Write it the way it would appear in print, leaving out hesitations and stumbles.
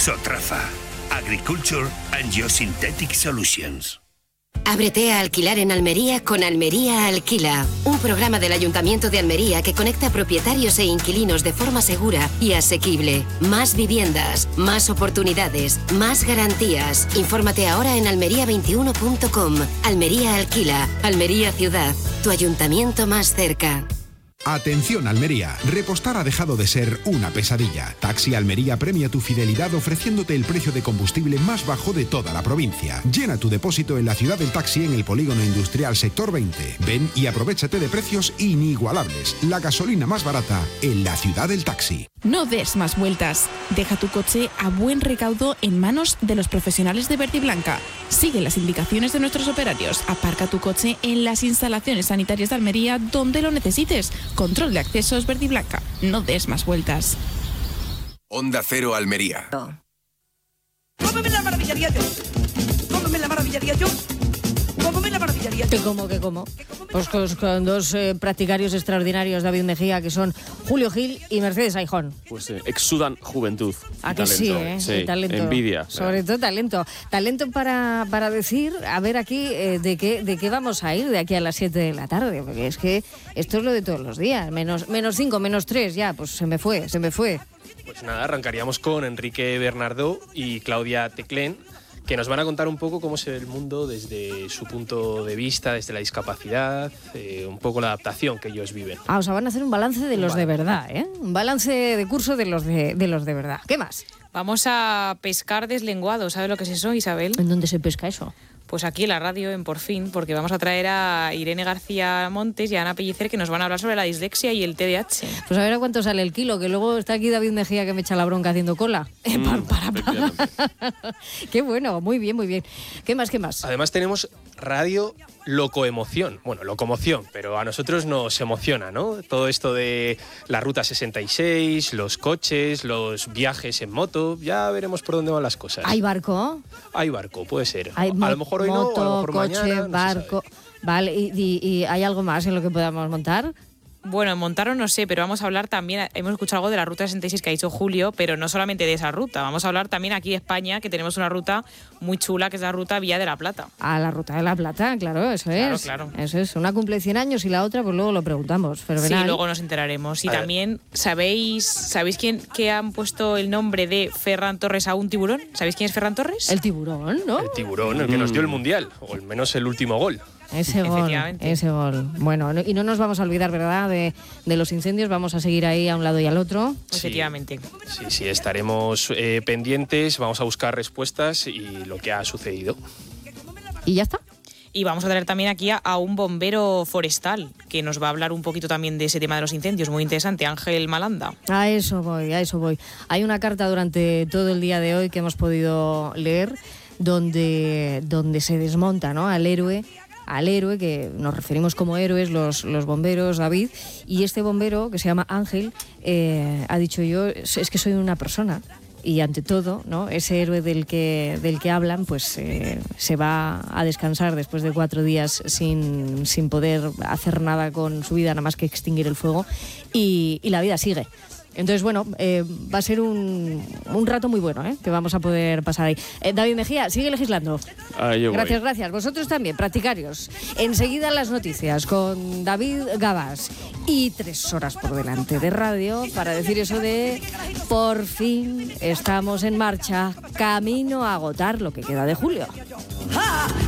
Sotrafa. Agriculture and Geosynthetic Solutions. Ábrete a alquilar en Almería con Almería Alquila, un programa del Ayuntamiento de Almería que conecta propietarios e inquilinos de forma segura y asequible. Más viviendas, más oportunidades, más garantías. Infórmate ahora en almería21.com. Almería Alquila, Almería Ciudad, tu ayuntamiento más cerca. Atención Almería, repostar ha dejado de ser una pesadilla. Taxi Almería premia tu fidelidad ofreciéndote el precio de combustible más bajo de toda la provincia. Llena tu depósito en la ciudad del taxi en el polígono industrial sector 20. Ven y aprovéchate de precios inigualables. La gasolina más barata en la ciudad del taxi. No des más vueltas. Deja tu coche a buen recaudo en manos de los profesionales de Vertiblanca. Sigue las indicaciones de nuestros operarios. Aparca tu coche en las instalaciones sanitarias de Almería donde lo necesites. Control de accesos Vertiblanca. No des más vueltas. Onda Cero Almería. ¡Cómeme la maravillaría yo! ¡Cómeme la maravillaría yo! ¡Cómeme la maravillaría yo! ¿Qué como? Pues con dos practicarios extraordinarios, David Mejía, que son Julio Gil y Mercedes Aijón. Pues exudan juventud. ¿A que sí, sí, talento. Envidia. Sobre todo talento. Talento para decir, a ver aquí, de qué vamos a ir de aquí a las 7 de la tarde. Porque es que esto es lo de todos los días. Menos 5, menos 3, ya, pues se me fue. Pues nada, arrancaríamos con Enrique Bernardó y Claudia Teclén, que nos van a contar un poco cómo se ve el mundo desde su punto de vista, desde la discapacidad, un poco la adaptación que ellos viven. O sea, van a hacer un balance de los de verdad, ¿eh? Un balance de curso de los de verdad. ¿Qué más? Vamos a pescar deslenguado. ¿Sabes lo que es eso, Isabel? ¿En dónde se pesca eso? Pues aquí en la radio, en Por Fin, porque vamos a traer a Irene García Montes y a Ana Pellicer, que nos van a hablar sobre la dislexia y el TDAH. Pues a ver a cuánto sale el kilo, que luego está aquí David Mejía que me echa la bronca haciendo cola. Qué bueno, muy bien. ¿Qué más? Además tenemos radio locoemoción. Bueno, locomoción, pero a nosotros nos emociona, ¿no? Todo esto de la Ruta 66, los coches, los viajes en moto, ya veremos por dónde van las cosas. ¿Hay barco? Hay barco, puede ser. Hay a lo mejor hoy moto, no, a lo mejor coche, mañana, barco. Vale, ¿y hay algo más en lo que podamos montar? Bueno, en montaron no sé, pero vamos a hablar también, hemos escuchado algo de la Ruta 66 que ha dicho Julio, pero no solamente de esa ruta, vamos a hablar también aquí de España, que tenemos una ruta muy chula, que es la Ruta Vía de la Plata. La Ruta de la Plata, claro, eso es. Claro. Eso es, una cumple 100 años y la otra, pues luego lo preguntamos. Fenomenal. Sí, luego nos enteraremos. Y también, ¿sabéis quién que han puesto el nombre de Ferran Torres a un tiburón? ¿Sabéis quién es Ferran Torres? El tiburón, ¿no? El tiburón, el que nos dio el Mundial, o al menos el último gol. Ese gol. Bueno, y no nos vamos a olvidar, ¿verdad?, de los incendios. Vamos a seguir ahí a un lado y al otro. Efectivamente. Sí, estaremos pendientes, vamos a buscar respuestas y lo que ha sucedido. ¿Y ya está? Y vamos a traer también aquí a un bombero forestal, que nos va a hablar un poquito también de ese tema de los incendios, muy interesante, Ángel Malanda. A eso voy. Hay una carta durante todo el día de hoy que hemos podido leer donde se desmonta, ¿no?, al héroe, que nos referimos como héroes los bomberos, David, y este bombero, que se llama Ángel, ha dicho: yo es que soy una persona, y ante todo, ¿no?, ese héroe del que hablan, pues se va a descansar después de 4 días sin poder hacer nada con su vida, nada más que extinguir el fuego, y la vida sigue. Entonces, bueno, va a ser un rato muy bueno, que vamos a poder pasar ahí. David Mejía, sigue legislando. Gracias. Vosotros también, practicarios. Enseguida las noticias con David Gabas. Y 3 horas por delante de radio para decir eso de por fin estamos en marcha, camino a agotar lo que queda de julio.